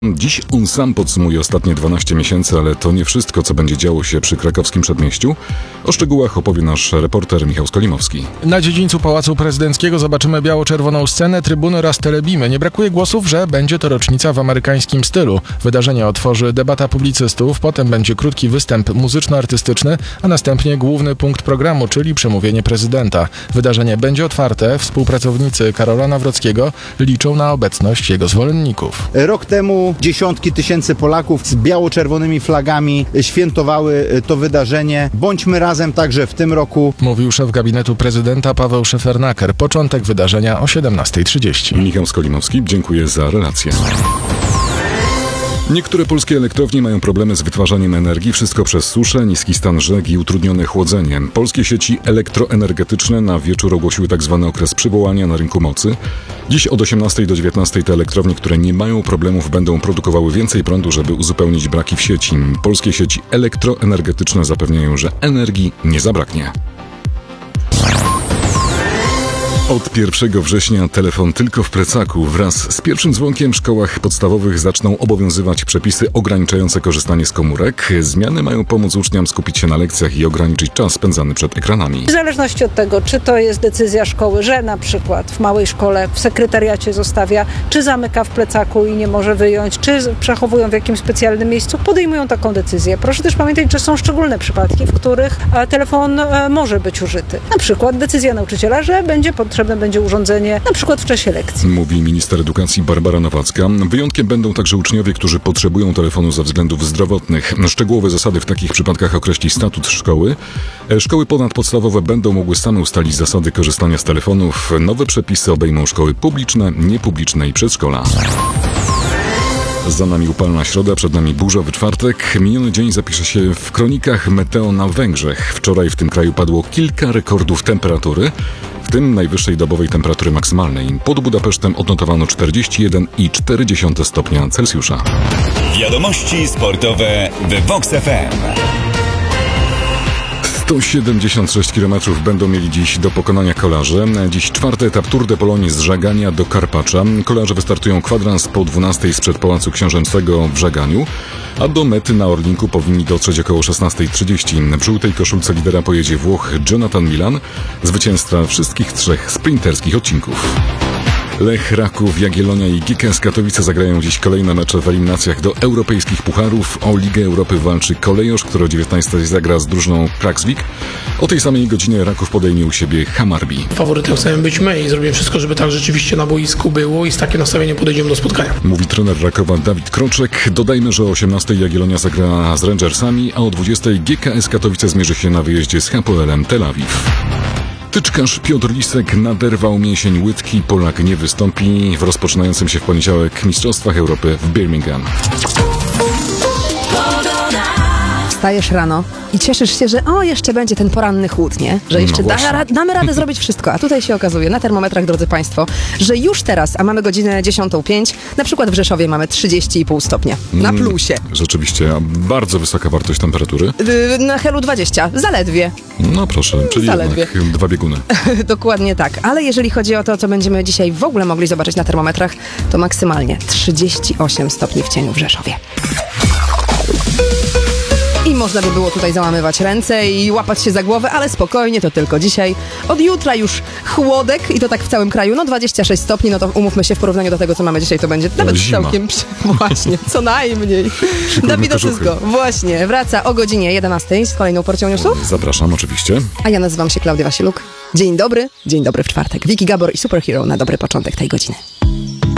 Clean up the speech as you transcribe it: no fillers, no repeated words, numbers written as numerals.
Dziś on sam podsumuje ostatnie 12 miesięcy, ale to nie wszystko, co będzie działo się przy krakowskim przedmieściu. O szczegółach opowie nasz reporter Michał Skolimowski. Na dziedzińcu Pałacu Prezydenckiego zobaczymy biało-czerwoną scenę, trybuny oraz telebimy. Nie brakuje głosów, że będzie to rocznica w amerykańskim stylu. Wydarzenie otworzy debata publicystów, potem będzie krótki występ muzyczno-artystyczny, a następnie główny punkt programu, czyli przemówienie prezydenta. Wydarzenie będzie otwarte. Współpracownicy Karola Nawrockiego liczą na obecność jego zwolenników. Rok temu dziesiątki tysięcy Polaków z biało-czerwonymi flagami świętowały to wydarzenie. Bądźmy razem także w tym roku. Mówił szef gabinetu prezydenta Paweł Szefernaker. Początek wydarzenia o 17:30. Michał Skolimowski, dziękuję za relację. Niektóre polskie elektrownie mają problemy z wytwarzaniem energii, wszystko przez suszę, niski stan rzek i utrudnione chłodzenie. Polskie sieci elektroenergetyczne na wieczór ogłosiły tzw. okres przywołania na rynku mocy. Dziś od 18 do 19 te elektrownie, które nie mają problemów, będą produkowały więcej prądu, żeby uzupełnić braki w sieci. Polskie sieci elektroenergetyczne zapewniają, że energii nie zabraknie. Od 1 września telefon tylko w plecaku. Wraz z pierwszym dzwonkiem w szkołach podstawowych zaczną obowiązywać przepisy ograniczające korzystanie z komórek. Zmiany mają pomóc uczniom skupić się na lekcjach i ograniczyć czas spędzany przed ekranami. W zależności od tego, czy to jest decyzja szkoły, że na przykład w małej szkole w sekretariacie zostawia, czy zamyka w plecaku i nie może wyjąć, czy przechowują w jakimś specjalnym miejscu, podejmują taką decyzję. Proszę też pamiętać, że są szczególne przypadki, w których telefon może być użyty. Na przykład decyzja nauczyciela, że potrzebne będzie urządzenie, na przykład w czasie lekcji. Mówi minister edukacji Barbara Nowacka. Wyjątkiem będą także uczniowie, którzy potrzebują telefonu ze względów zdrowotnych. Szczegółowe zasady w takich przypadkach określi statut szkoły. Szkoły ponadpodstawowe będą mogły same ustalić zasady korzystania z telefonów. Nowe przepisy obejmą szkoły publiczne, niepubliczne i przedszkola. Za nami upalna środa, przed nami burzowy czwartek. Miniony dzień zapisze się w kronikach meteo na Węgrzech. Wczoraj w tym kraju padło kilka rekordów temperatury, w tym najwyższej dobowej temperatury maksymalnej. Pod Budapesztem odnotowano 41,4 stopnia Celsjusza. Wiadomości sportowe w Vox FM. 176 km będą mieli dziś do pokonania kolarze. Dziś czwarty etap Tour de Pologne z Żagania do Karpacza. Kolarze wystartują kwadrans po 12 sprzed Pałacu Książęcego w Żaganiu, a do mety na Orlinku powinni dotrzeć około 16:30. W żółtej koszulce lidera pojedzie Włoch Jonathan Milan, zwycięzca wszystkich trzech sprinterskich odcinków. Lech, Raków, Jagiellonia i GKS Katowice zagrają dziś kolejne mecze w eliminacjach do europejskich pucharów. O Ligę Europy walczy Kolejosz, który o 19 zagra z drużyną Praksvik. O tej samej godzinie Raków podejmie u siebie Hammarby. Faworytem chcemy być my i zrobimy wszystko, żeby tak rzeczywiście na boisku było i z takim nastawieniem podejdziemy do spotkania. Mówi trener Rakowa Dawid Kroczek. Dodajmy, że o 18 Jagiellonia zagra z Rangersami, a o 20 GKS Katowice zmierzy się na wyjeździe z Hapoelem Tel Awiw. Tyczkarz Piotr Lisek naderwał mięsień łydki. Polak nie wystąpi w rozpoczynającym się w poniedziałek Mistrzostwach Europy w Birmingham. Wstajesz rano i cieszysz się, że jeszcze będzie ten poranny chłód, nie? Że jeszcze damy radę zrobić wszystko. A tutaj się okazuje na termometrach, drodzy Państwo, że już teraz, a mamy godzinę 10:05, na przykład w Rzeszowie mamy 30,5 stopnia. Na plusie. Rzeczywiście, bardzo wysoka wartość temperatury. Na Helu 20, zaledwie. No proszę, czyli zaledwie. Jednak 2 bieguny. Dokładnie tak. Ale jeżeli chodzi o to, co będziemy dzisiaj w ogóle mogli zobaczyć na termometrach, to maksymalnie 38 stopni w cieniu w Rzeszowie. I można by było tutaj załamywać ręce i łapać się za głowę, ale spokojnie, to tylko dzisiaj. Od jutra już chłodek i to tak w całym kraju. 26 stopni, no to umówmy się, w porównaniu do tego, co mamy dzisiaj, to będzie nawet zima. Całkiem... Właśnie, co najmniej. Dawid Osyzko właśnie wraca o godzinie 11 z kolejną porcją newsów. Zapraszam oczywiście. A ja nazywam się Klaudia Wasiluk. Dzień dobry w czwartek. Wiki Gabor i Superhero na dobry początek tej godziny.